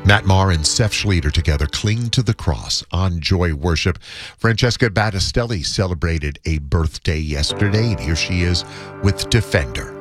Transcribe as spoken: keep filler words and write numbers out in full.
Matt Maher and Seth Schleter together cling to the cross on Joy Worship. Francesca Battistelli celebrated a birthday yesterday, and here she is with Defender.